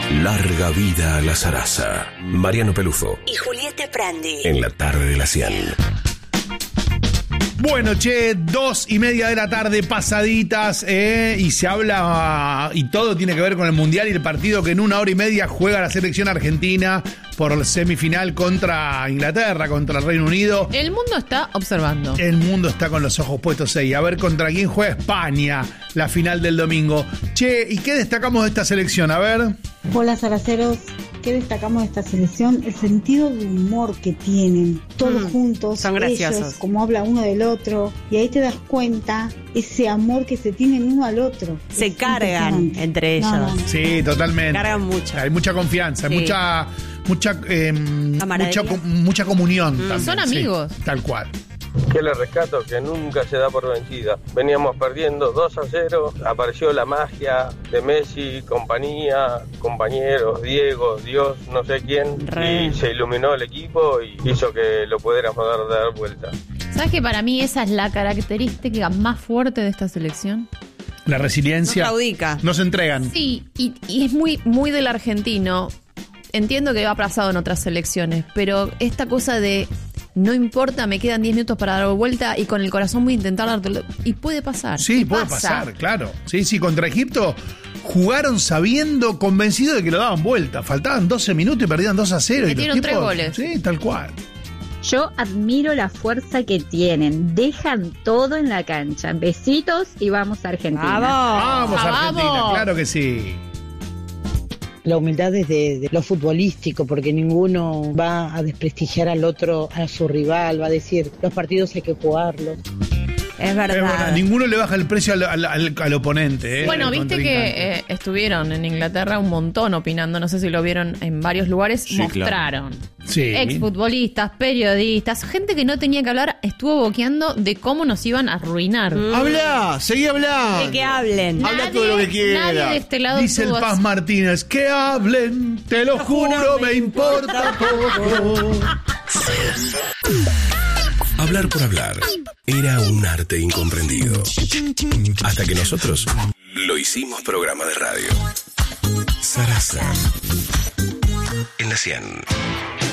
Larga vida a la zaraza. Mariano Pelufo y Julieta Prandi. En la tarde de la 100. Bueno, 2:30 de la tarde pasaditas, y se habla, y todo tiene que ver con el Mundial y el partido que en 1 hora y media juega la selección argentina por semifinal contra Inglaterra, contra el Reino Unido. El mundo está observando. El mundo está con los ojos puestos ahí. A ver contra quién juega España la final del domingo. ¿Y qué destacamos de esta selección? A ver. Hola, zaraceros. ¿Qué destacamos de esta selección? El sentido de humor que tienen, todos juntos, son graciosos. ellos, como habla uno del otro, y ahí te das cuenta ese amor que se tienen uno al otro. Se cargan entre ellos. No. Sí, totalmente. Cargan mucho. Hay mucha confianza, hay Camaradería. mucha comunión también. Son amigos. Sí, tal cual. Que le rescato que nunca se da por vencida. Veníamos perdiendo 2-0, apareció la magia de Messi, compañía, compañeros, Diego, Dios, no sé quién, y se iluminó el equipo y hizo que lo pudiéramos dar vuelta. ¿Sabes que para mí esa es la característica más fuerte de esta selección? La resiliencia. No claudica. No se entregan. Sí, y es muy, muy del argentino. Entiendo que ha pasado en otras selecciones, pero esta cosa de no importa, me quedan 10 minutos para dar vuelta y con el corazón voy a intentar dártelo. Y puede pasar. Sí, puede pasar, claro. Sí, contra Egipto jugaron sabiendo, convencidos de que lo daban vuelta. Faltaban 12 minutos y perdían 2-0. Metieron 3 goles. Sí, tal cual. Yo admiro la fuerza que tienen. Dejan todo en la cancha. Besitos y vamos a Argentina. Vamos, Argentina, claro que sí. La humildad desde lo futbolístico, porque ninguno va a desprestigiar al otro, a su rival, va a decir, los partidos hay que jugarlos. Es verdad. Ninguno le baja el precio al oponente. Bueno, viste que estuvieron en Inglaterra un montón opinando, no sé si lo vieron en varios lugares, sí, mostraron. Claro. Sí. Exfutbolistas, periodistas, gente que no tenía que hablar, estuvo boqueando de cómo nos iban a arruinar. Seguí hablando. De que hablen. Habla todo lo que quiera. Nadie de este lado dice el Paz Martínez, que hablen, te lo juro, me importa poco. Hablar por hablar era un arte incomprendido. Hasta que nosotros lo hicimos programa de radio. Zaraza. En la 100.